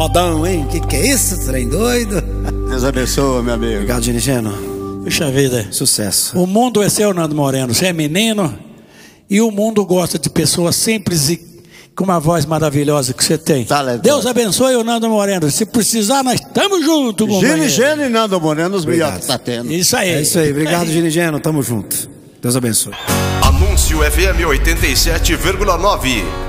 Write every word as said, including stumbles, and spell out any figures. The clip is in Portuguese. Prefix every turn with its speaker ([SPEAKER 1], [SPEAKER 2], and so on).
[SPEAKER 1] boladão, hein? Que que é isso, trem doido?
[SPEAKER 2] Deus abençoe, meu amigo.
[SPEAKER 1] Obrigado, Ginigeno.
[SPEAKER 3] Puxa vida.
[SPEAKER 1] Sucesso.
[SPEAKER 3] O mundo é seu, Nando Moreno. Você é menino e o mundo gosta de pessoas simples e com uma voz maravilhosa que você tem.
[SPEAKER 2] Talentoso.
[SPEAKER 3] Deus abençoe o Nando Moreno. Se precisar, nós estamos juntos, companheiro.
[SPEAKER 2] Ginigeno e Nando Moreno, os melhores que tá tendo.
[SPEAKER 3] Isso aí.
[SPEAKER 1] É isso aí. Obrigado, Ginigeno. Tamo junto. Deus abençoe.
[SPEAKER 4] Anúncio F M oitenta e sete vírgula nove.